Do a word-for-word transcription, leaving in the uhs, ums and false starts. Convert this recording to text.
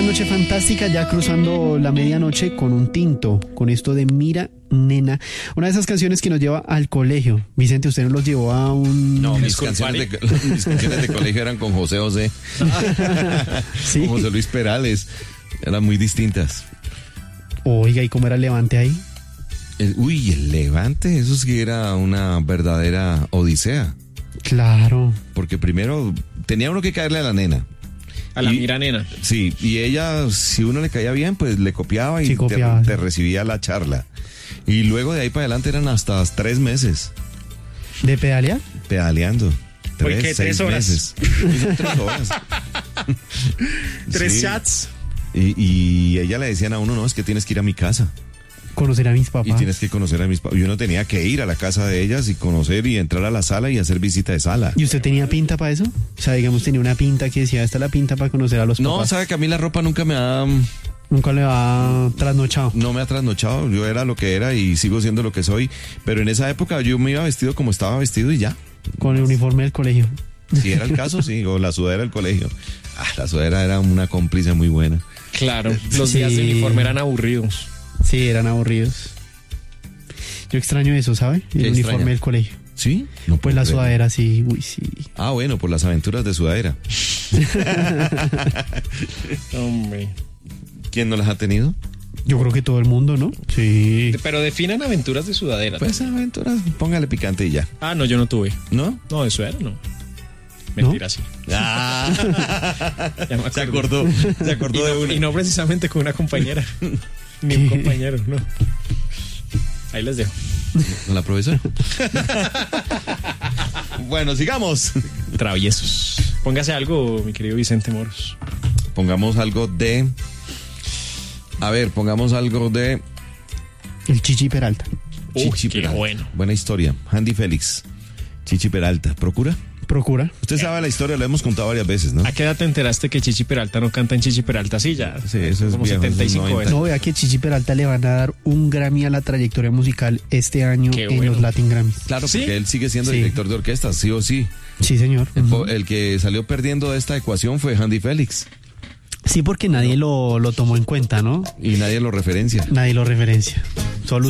esta noche fantástica, ya cruzando la medianoche con un tinto, con esto de Mira, Nena, una de esas canciones que nos lleva al colegio. Vicente, ¿usted nos los llevó a un...? No, mis canciones, de, mis canciones de colegio eran con José José, ¿Sí? con José Luis Perales, eran muy distintas. Oiga, ¿y cómo era el Levante ahí? El, uy, el Levante, eso sí era una verdadera odisea. Claro. Porque primero tenía uno que caerle a la nena. A la y, Mira Nena. Sí, y ella, si uno le caía bien, pues le copiaba y sí, copiaba, te, sí. te recibía la charla. Y luego de ahí para adelante eran hasta tres meses. ¿De pedalear? Pedaleando. Tres, ¿Por qué? seis ¿Tres horas? meses. Hizo tres horas. Tres Sí. chats. Y, y ella le decían a uno, no, es que tienes que ir a mi casa. Conocer a mis papás. Y tienes que conocer a mis papás. Y uno tenía que ir a la casa de ellas y conocer y entrar a la sala y hacer visita de sala. ¿Y usted tenía pinta para eso? O sea, digamos, tenía una pinta que decía, esta es la pinta para conocer a los No, papás. sabe que a mí la ropa nunca me ha... Nunca le va trasnochado. No me ha trasnochado. Yo era lo que era y sigo siendo lo que soy. Pero en esa época yo me iba vestido como estaba vestido y ya. Con el uniforme del colegio. Si era el caso, sí. O la sudadera del colegio. Ah, la sudadera era una cómplice muy buena. Claro, los Sí. días de uniforme eran aburridos. Sí, eran aburridos. Yo extraño eso, ¿sabe? El ¿Qué uniforme extraña? del colegio. ¿Sí? No Pues puedo la creer. sudadera, sí. Uy, sí. Ah, bueno, por las aventuras de sudadera. Hombre. ¿Quién no las ha tenido? Yo creo que todo el mundo, ¿no? Sí. Pero definan aventuras de sudadera. Pues aventuras, póngale picante y ya. Ah, no, yo no tuve. ¿No? No, eso era, no. Mentira, sí. Ah, Ya me se acuerdo. acordó, se acordó Y de no, una. y no precisamente con una compañera. Ni un compañero, no. Ahí les dejo. ¿Con la profesora? Bueno, sigamos. Traviesos. Póngase algo, mi querido Vicente Moros. Pongamos algo de... A ver, pongamos algo de... El Chichi Peralta. Uy, Chichi qué Peralta. bueno. Buena historia. Andy Félix. Chichi Peralta. ¿Procura? Procura. Usted sabe la historia, lo hemos contado varias veces, ¿no? ¿A qué edad te enteraste que Chichi Peralta no canta en Chichi Peralta? Sí, ya. Sí, eso es como viejo, setenta y cinco eso es veces. No, vea que Chichi Peralta le van a dar un Grammy a la trayectoria musical este año Qué en bueno. los Latin Grammys. Claro, ¿Sí? porque él sigue siendo Sí. director de orquesta, sí o sí. Sí, señor. El, po- Ujú. el que salió perdiendo de esta ecuación fue Andy Félix. Sí, porque nadie lo, lo tomó en cuenta, ¿no? Y nadie lo referencia. Nadie lo referencia.